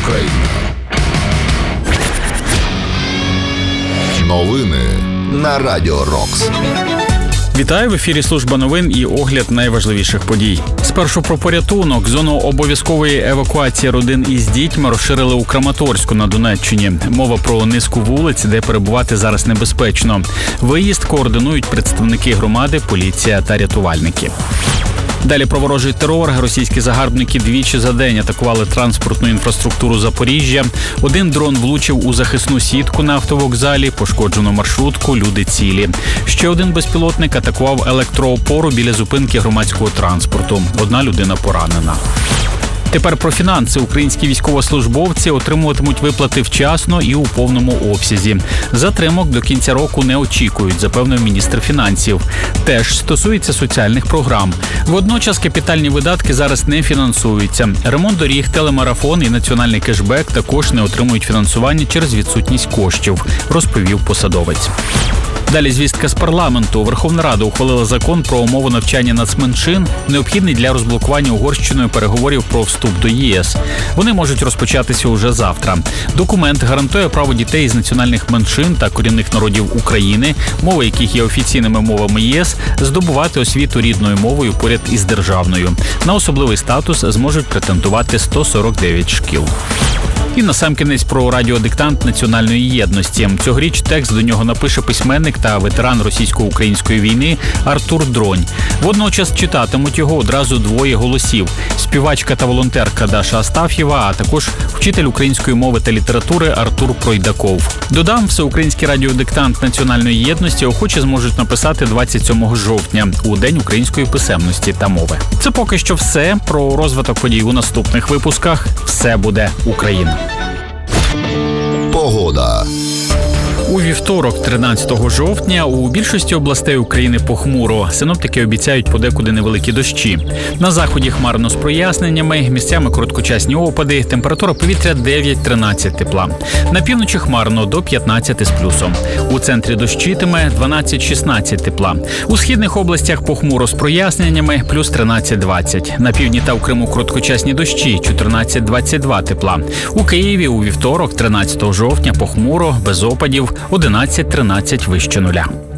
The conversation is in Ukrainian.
Україна. Новини на Радіо Рокс. Вітаю, в ефірі служба новин і огляд найважливіших подій. Спершу про порятунок. Зону обов'язкової евакуації родин із дітьми розширили у Краматорську на Донеччині. Мова про низку вулиць, де перебувати зараз небезпечно. Виїзд координують представники громади, поліція та рятувальники. Далі про ворожий терор. Російські загарбники двічі за день атакували транспортну інфраструктуру Запоріжжя. Один дрон влучив у захисну сітку на автовокзалі, пошкоджено маршрутку, люди цілі. Ще один безпілотник атакував електроопору біля зупинки громадського транспорту. Одна людина поранена. Тепер про фінанси. Українські військовослужбовці отримуватимуть виплати вчасно і у повному обсязі. Затримок до кінця року не очікують, запевнив міністр фінансів. Теж стосується соціальних програм. Водночас капітальні видатки зараз не фінансуються. Ремонт доріг, телемарафон і національний кешбек також не отримують фінансування через відсутність коштів, розповів посадовець. Далі звістка з парламенту. Верховна Рада ухвалила закон про умови навчання нацменшин, необхідний для розблокування Угорщиною переговорів про вступ до ЄС. Вони можуть розпочатися уже завтра. Документ гарантує право дітей з національних меншин та корінних народів України, мови яких є офіційними мовами ЄС, здобувати освіту рідною мовою поряд із державною. На особливий статус зможуть претендувати 149 шкіл. І насамкінець про радіодиктант національної єдності. Цьогоріч текст до нього напише письменник та ветеран російсько-української війни Артур Дронь. Водночас читатимуть його одразу двоє голосів – співачка та волонтерка Даша Астаф'єва, а також вчитель української мови та літератури Артур Пройдаков. Додам, всеукраїнський радіодиктант національної єдності охочі зможуть написати 27 жовтня, у День української писемності та мови. Це поки що все. Про розвиток подій у наступних випусках. Все буде Україна. Погода. У вівторок, 13 жовтня, у більшості областей України похмуро. Синоптики обіцяють подекуди невеликі дощі. На заході хмарно з проясненнями, місцями короткочасні опади, температура повітря 9-13 тепла. На півночі хмарно до 15 з плюсом. У центрі дощитиме 12-16 тепла. У східних областях похмуро з проясненнями, плюс 13-20. На півдні та в Криму короткочасні дощі, 14-22 тепла. У Києві у вівторок, 13 жовтня, похмуро, без опадів, 11-13 вище нуля.